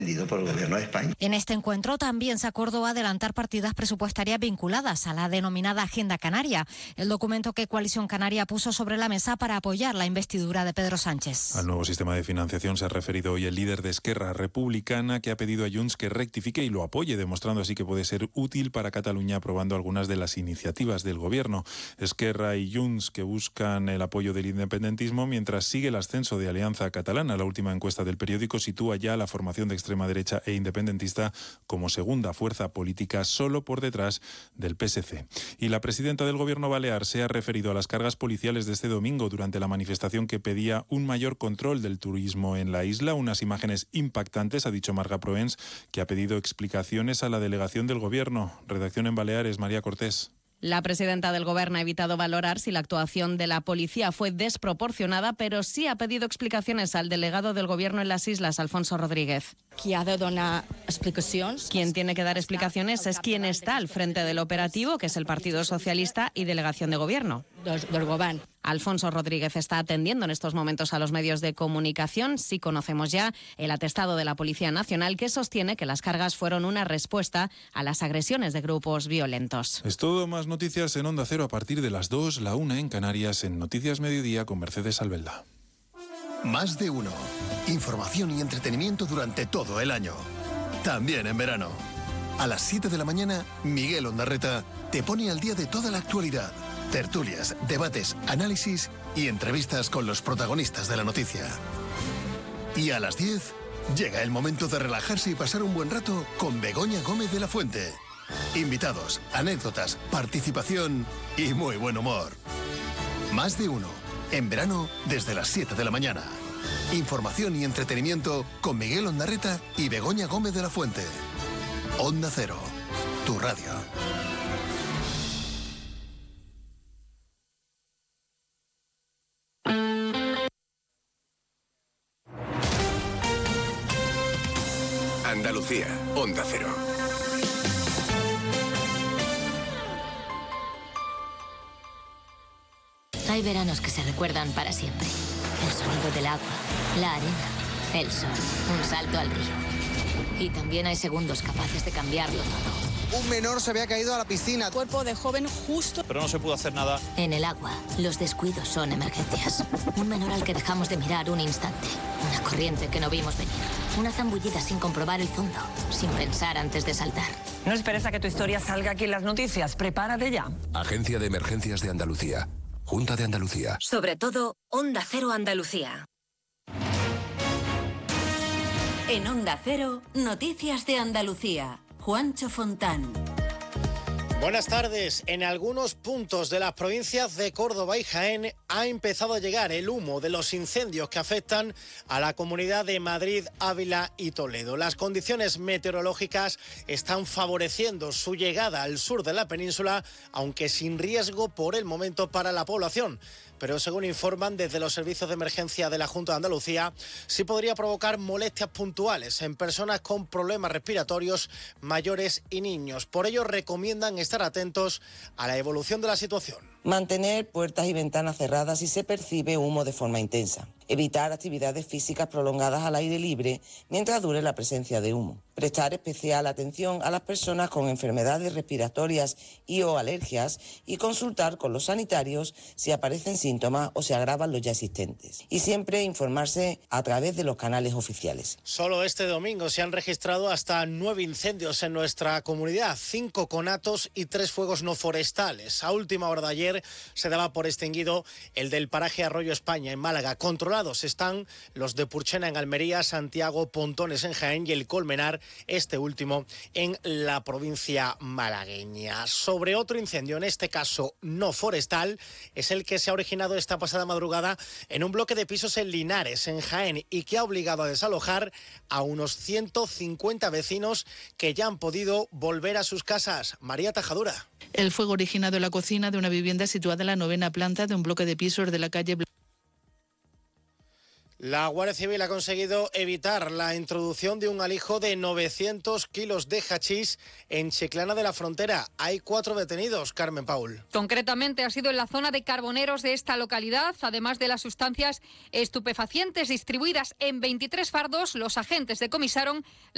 por el Gobierno de España. En este encuentro también se acordó adelantar partidas presupuestarias vinculadas a la denominada Agenda Canaria, el documento que Coalición Canaria puso sobre la mesa para apoyar la investidura de Pedro Sánchez. Al nuevo sistema de financiación se ha referido hoy el líder de Esquerra Republicana, que ha pedido a Junts que rectifique y lo apoye, demostrando así que puede ser útil para Cataluña aprobando algunas de las iniciativas del Gobierno. Esquerra y Junts, que buscan el apoyo del independentismo, mientras sigue el ascenso de Alianza Catalana. La última encuesta del periódico sitúa ya la formación de extrema derecha e independentista como segunda fuerza política, solo por detrás del PSC. Y la presidenta del Gobierno balear se ha referido a las cargas policiales de este domingo durante la manifestación que pedía un mayor control del turismo en la isla. Unas imágenes impactantes, ha dicho Marga Proens, que ha pedido explicaciones a la delegación del Gobierno. Redacción en Baleares, María Cortés. La presidenta del Gobierno ha evitado valorar si la actuación de la policía fue desproporcionada, pero sí ha pedido explicaciones al delegado del Gobierno en las islas, Alfonso Rodríguez. Quien tiene que dar explicaciones es quien está al frente del operativo, que es el Partido Socialista y delegación de Gobierno. Alfonso Rodríguez está atendiendo en estos momentos a los medios de comunicación. Sí conocemos ya el atestado de la Policía Nacional, que sostiene que las cargas fueron una respuesta a las agresiones de grupos violentos. Es todo, más noticias en Onda Cero a partir de las 2, la 1 en Canarias, en Noticias Mediodía con Mercedes Albelda. Más de uno. Información y entretenimiento durante todo el año. También en verano. A las 7 de la mañana, Miguel Ondarreta te pone al día de toda la actualidad. Tertulias, debates, análisis y entrevistas con los protagonistas de la noticia. Y a las 10, llega el momento de relajarse y pasar un buen rato con Begoña Gómez de la Fuente. Invitados, anécdotas, participación y muy buen humor. Más de uno. En verano, desde las 7 de la mañana. Información y entretenimiento con Miguel Ondarreta y Begoña Gómez de la Fuente. Onda Cero, tu radio. Andalucía, Onda Cero. Hay veranos que se recuerdan para siempre. El sonido del agua, la arena, el sol, un salto al río. Y también hay segundos capaces de cambiarlo todo. Un menor se había caído a la piscina. Cuerpo de joven justo. Pero no se pudo hacer nada. En el agua, los descuidos son emergencias. Un menor al que dejamos de mirar un instante. Una corriente que no vimos venir. Una zambullida sin comprobar el fondo. Sin pensar antes de saltar. No esperes a que tu historia salga aquí en las noticias. Prepárate ya. Agencia de Emergencias de Andalucía. Junta de Andalucía. Sobre todo, Onda Cero Andalucía. En Onda Cero, Noticias de Andalucía. Juancho Fontán. Buenas tardes. En algunos puntos de las provincias de Córdoba y Jaén ha empezado a llegar el humo de los incendios que afectan a la Comunidad de Madrid, Ávila y Toledo. Las condiciones meteorológicas están favoreciendo su llegada al sur de la península, aunque sin riesgo por el momento para la población. Pero según informan desde los servicios de emergencia de la Junta de Andalucía, sí podría provocar molestias puntuales en personas con problemas respiratorios, mayores y niños. Por ello recomiendan estar atentos a la evolución de la situación. Mantener puertas y ventanas cerradas si se percibe humo de forma intensa. Evitar actividades físicas prolongadas al aire libre mientras dure la presencia de humo. Prestar especial atención a las personas con enfermedades respiratorias y o alergias y consultar con los sanitarios si aparecen síntomas o se agravan los ya existentes. Y siempre informarse a través de los canales oficiales. Solo este domingo se han registrado hasta 9 incendios en nuestra comunidad, 5 conatos y 3 fuegos no forestales. A última hora de ayer se daba por extinguido el del paraje Arroyo España en Málaga. Controlados están los de Purchena en Almería, Santiago, Pontones en Jaén y el Colmenar, este último en la provincia malagueña. Sobre otro incendio, en este caso no forestal, es el que se ha originado esta pasada madrugada en un bloque de pisos en Linares, en Jaén, y que ha obligado a desalojar a unos 150 vecinos que ya han podido volver a sus casas. María Tajadura. El fuego originado en la cocina de una vivienda situada en la 9ª planta de un bloque de pisos de la calle. La Guardia Civil ha conseguido evitar la introducción de un alijo de 900 kilos de hachís en Chiclana de la Frontera. Hay 4 detenidos, Carmen Paul. Concretamente ha sido en la zona de Carboneros de esta localidad. Además de las sustancias estupefacientes distribuidas en 23 fardos, los agentes decomisaron